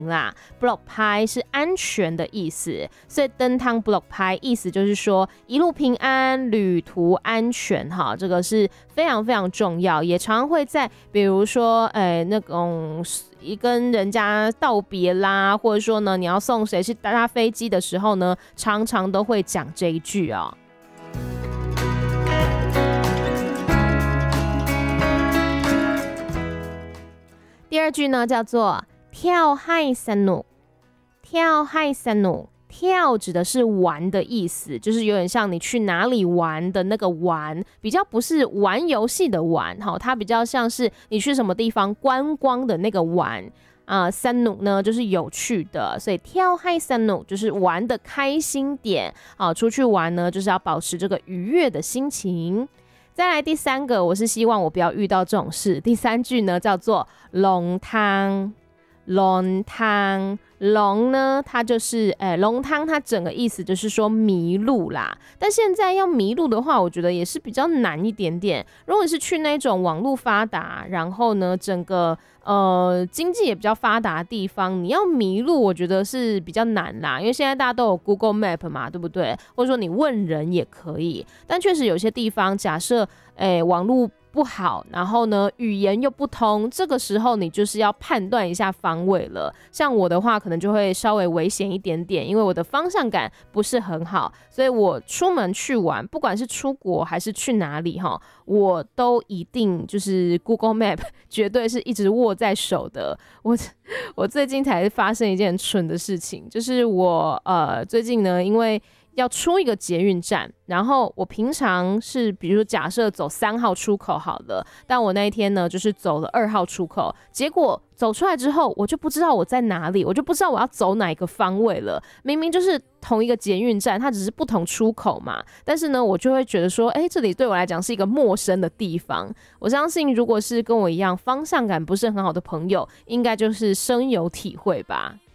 啦，block 拍是安全的意思，所以登汤 block 拍意思就是说一路平安，旅途安全哈，这个是非常非常重要，也常会在比如说那种跟人家道别啦，或者说呢你要送谁去搭飞机的时候呢，常常都会讲这一句哦。第二句呢叫做跳嗨三努，跳嗨三努，跳指的是玩的意思，就是有点像你去哪里玩的那个玩，比较不是玩游戏的玩，它比较像是你去什么地方观光的那个玩。三努呢就是有趣的，所以跳嗨三努就是玩的开心点。出去玩呢就是要保持这个愉悦的心情。再来第三个，我是希望我不要遇到这种事。第三句呢叫做龙汤，龙汤，龙呢它就是龙汤，它整个意思就是说迷路啦。但现在要迷路的话，我觉得也是比较难一点点。如果是去那种网络发达，然后呢整个经济也比较发达的地方，你要迷路我觉得是比较难啦，因为现在大家都有 Google Map 嘛，对不对？或者说你问人也可以，但确实有些地方假设网络不好，然后呢语言又不通，这个时候你就是要判断一下方位了。像我的话可能就会稍微危险一点点，因为我的方向感不是很好，所以我出门去玩，不管是出国还是去哪里我都一定就是 Google Map 绝对是一直握在手的。我最近才发生一件很蠢的事情，就是我最近呢因为要出一个捷运站，然后我平常是比如说假设走3号出口好了，但我那一天呢就是走了2号出口，结果走出来之后我就不知道我在哪里，我就不知道我要走哪一个方位了。明明就是同一个捷运站，它只是不同出口嘛，但是呢我就会觉得说这里对我来讲是一个陌生的地方。我相信如果是跟我一样方向感不是很好的朋友，应该就是深有体会吧。